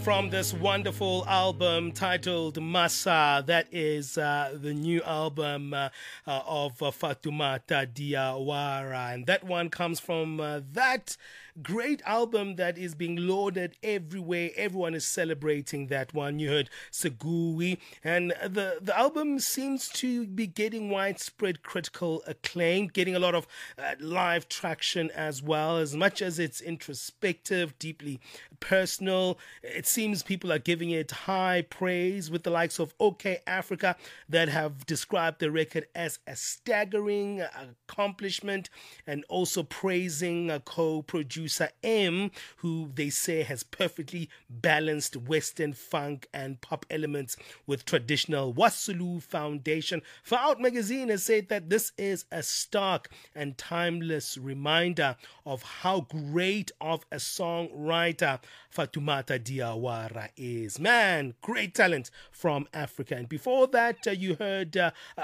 From this wonderful album titled Masa, that is the new album of Fatoumata Diawara. And that one comes from that great album that is being lauded everywhere. Everyone is celebrating that one. You heard Segui. And the album seems to be getting widespread critical acclaim, getting a lot of live traction as well. As much as it's introspective, deeply personal, it seems people are giving it high praise, with the likes of OK Africa that have described the record as a staggering accomplishment, and also praising co-producer M, who they say has perfectly balanced Western funk and pop elements with traditional Wasulu foundation. Far Out magazine has said that this is a stark and timeless reminder of how great of a songwriter Fatoumata Diawara is. Man, great talent from Africa. And before that, you heard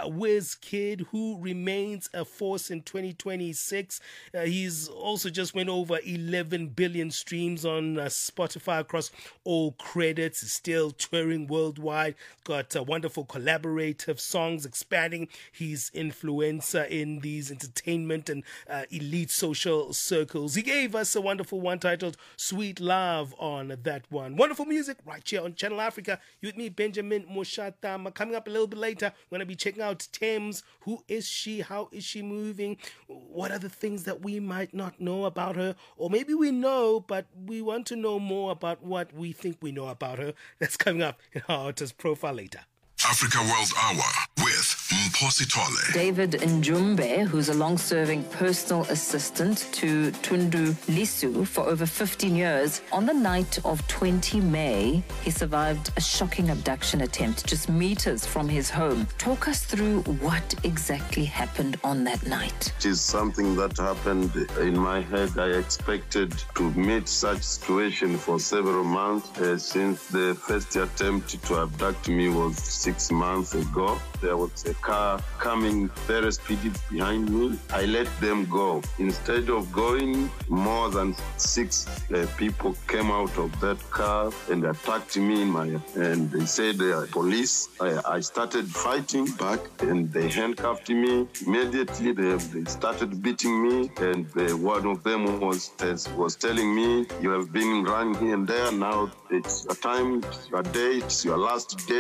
Wizkid, who remains a force in 2026. He's also just went over 11 billion streams on Spotify across all credits. He's still touring worldwide. Got wonderful collaborative songs, expanding his influence in these entertainment and elite social circles. He gave us a wonderful one titled Sweet Love on that one. Wonderful music right here on Channel Africa. You with me, Benjamin Mushatama. Coming up a little bit later, we're going to be checking out Thames. Who is she? How is she moving? What are the things that we might not know about her? Or maybe we know, but we want to know more about what we think we know about her. That's coming up in our artist profile later. Africa World Hour with Mphosi Tole. David Njumbe, who's a long-serving personal assistant to Tundu Lisu for over 15 years, on the night of 20 May, he survived a shocking abduction attempt just meters from his home. Talk us through what exactly happened on that night. It is something that happened in my head. I expected to meet such situation for several months since the first attempt to abduct me was 6 months ago. There was a car coming very speedy behind me. I let them go. Instead of going, more than 6 people came out of that car and attacked me and they said police. I started fighting back and they handcuffed me. Immediately they started beating me, and one of them was telling me, you have been running here and there. Now it's your time, it's your day, it's your last day.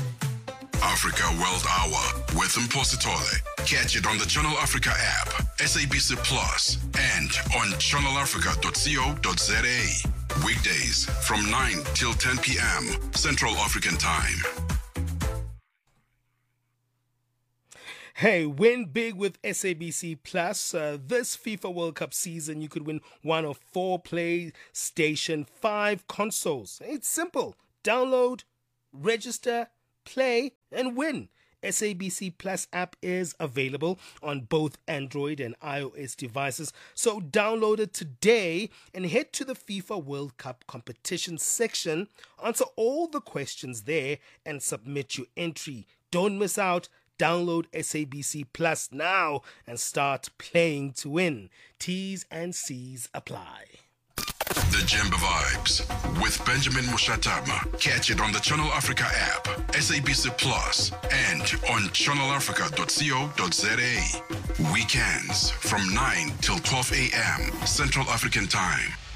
Africa World Hour with Mphosi Tole. Catch it on the Channel Africa app, SABC Plus, and on channelafrica.co.za. Weekdays from 9 till 10 p.m. Central African Time. Hey, win big with SABC Plus. This FIFA World Cup season, you could win one of 4 PlayStation 5 consoles. It's simple. Download, register, play, and win. SABC Plus app is available on both Android and iOS devices, so download it today and head to the FIFA World Cup competition section, answer all the questions there, and submit your entry. Don't miss out. Download SABC Plus now and start playing to win. T's and C's apply. The Jemba Vibes with Benjamin Mushatama. Catch it on the Channel Africa app, SABC Plus, and on channelafrica.co.za. Weekends from 9 till 12 a.m. Central African Time.